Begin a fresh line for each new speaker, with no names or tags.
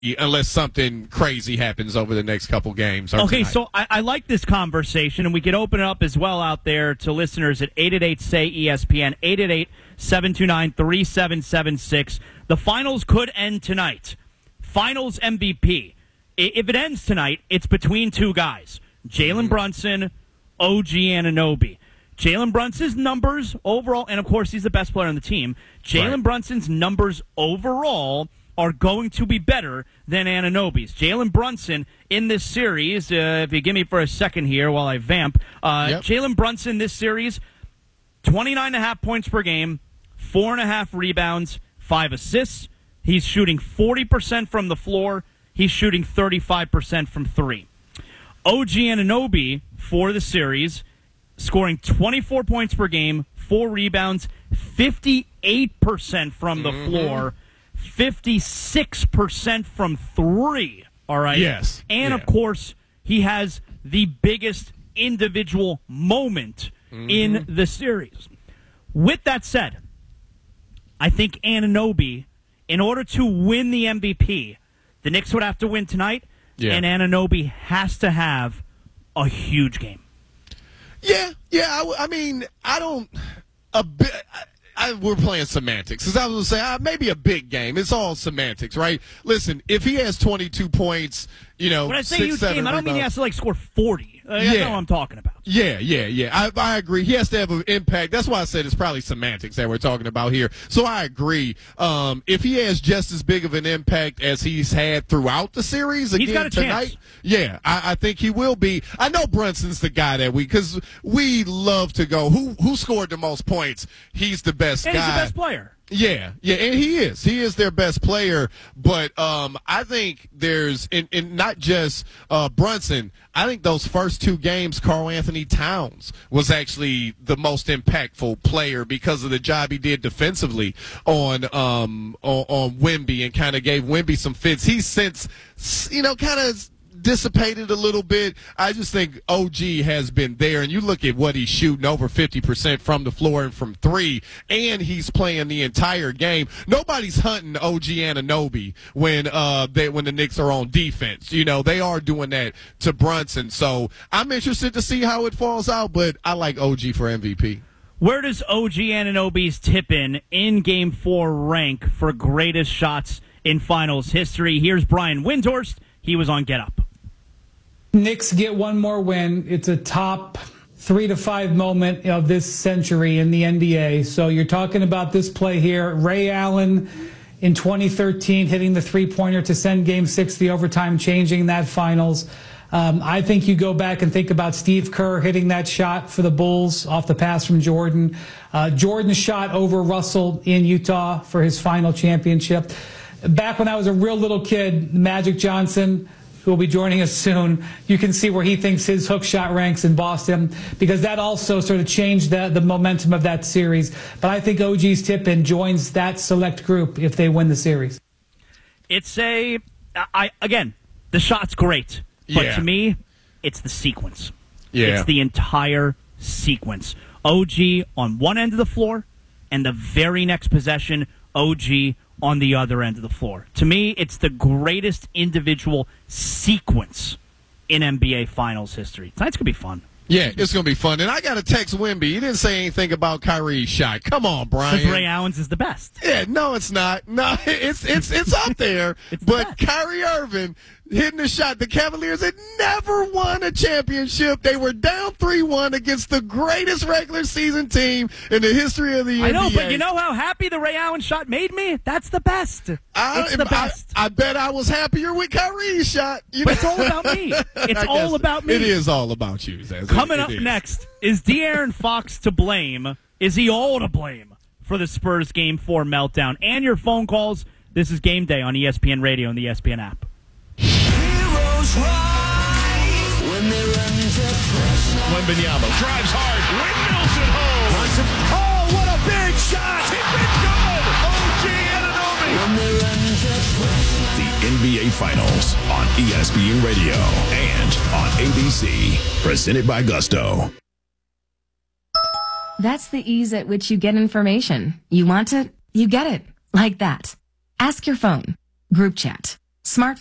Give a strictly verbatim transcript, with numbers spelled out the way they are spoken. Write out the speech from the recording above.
unless something crazy happens over the next couple games.
Okay,
tonight.
so I, I like this conversation, and we could open it up as well out there to listeners at eight eight eight, S A Y, E S P N, eight eight eight, seven two nine, three seven seven six. The finals could end tonight. Finals M V P. If it ends tonight, it's between two guys, Jalen Brunson, O G Anunoby. Jalen Brunson's numbers overall, and of course he's the best player on the team, Jalen
right.
Brunson's numbers overall are going to be better than Anunoby's. Jalen Brunson in this series, uh, if you give me for a second here while I vamp, uh,
yep.
Jalen Brunson this series, twenty-nine point five points per game, four point five rebounds, five assists. He's shooting forty percent from the floor. He's shooting thirty-five percent from three. O G Anunoby for the series, scoring twenty-four points per game, four rebounds, fifty-eight percent from the mm-hmm. floor, fifty-six percent from three. All right?
Yes.
And,
yeah.
of course, he has the biggest individual moment mm-hmm. in the series. With that said, I think Anunoby, in order to win the M V P, the Knicks would have to win tonight, yeah. and Anunoby has to have a huge game.
Yeah, yeah. I, I mean, I don't. A bit. I, I, we're playing semantics. Because I was going to say, uh, maybe a big game. It's all semantics, right? Listen, if he has twenty-two points, you know,
when I say
six,
huge
seven
game, I don't
rebounds,
mean he has to like score forty. Uh, that's
yeah.
not what I'm talking about.
Yeah, yeah, yeah. I, I agree. He has to have an impact. That's why I said it's probably semantics that we're talking about here. So I agree. Um, if he has just as big of an impact as he's had throughout the series again
he's got a
tonight,
chance.
yeah, I, I think he will be. I know Brunson's the guy that we, because we love to go, who who scored the most points? He's the best
and
guy.
He's the best player.
Yeah, yeah, and he is. He is their best player. But um, I think there's, in, in not just uh, Brunson, I think those first two games, Karl Anthony Towns was actually the most impactful player because of the job he did defensively on um, on, on Wemby and kind of gave Wemby some fits. He's since, you know, kind of dissipated a little bit. I just think O G has been there, and you look at what he's shooting, over fifty percent from the floor and from three, and he's playing the entire game. Nobody's hunting O G Anunoby when uh they when the Knicks are on defense. You know, they are doing that to Brunson. So I'm interested to see how it falls out, but I like O G for M V P.
Where does O G Anunoby's tip-in in Game four rank for greatest shots in finals history? Here's Brian Windhorst. He was on Get Up.
Knicks get one more win. It's a top three to five moment of this century in the N B A. So you're talking about this play here. Ray Allen in twenty thirteen hitting the three-pointer to send Game six, the overtime, changing that finals. Um, I think you go back and think about Steve Kerr hitting that shot for the Bulls off the pass from Jordan. Uh, Jordan's shot over Russell in Utah for his final championship. Back when I was a real little kid, Magic Johnson, who will be joining us soon, you can see where he thinks his hook shot ranks in Boston, because that also sort of changed the, the momentum of that series. But I think O G's tip-in joins that select group if they win the series.
It's a, I again, the shot's great. But
yeah.
to me, it's the sequence.
Yeah.
It's the entire sequence. O G on one end of the floor, and the very next possession, O G on the other end of the floor. To me, it's the greatest individual sequence in N B A Finals history. Tonight's going to be fun.
Yeah, it's going to be fun. And I got to text Wemby. He didn't say anything about Kyrie's shot. Come on, Brian.
Because Ray Allen's is the best.
Yeah, no, it's not. No, it's it's it's up there.
It's the
but
best.
Kyrie Irving hitting the shot. The Cavaliers had never won a championship. They were down three one against the greatest regular season team in the history of the
I
N B A.
know, but you know how happy the Ray Allen shot made me? That's the best.
I,
it's the best.
I, I bet I was happier with Kyrie's shot. You
but
know?
it's all about me. It's
I
all
guess
about me.
It is all about you, Zaz.
Coming
it,
up
it is.
next, is De'Aaron Fox to blame? Is he all to blame for the Spurs Game four meltdown? And your phone calls. This is Game Day on E S P N Radio and the E S P N app.
Wembanyama drives hard, windmills it home. Oh, what a big shot! It's been good. O G Anunoby.
The N B A Finals on E S P N Radio and on A B C. Presented by Gusto.
That's the ease at which you get information. You want it, you get it. Like that. Ask your phone. Group chat. Smart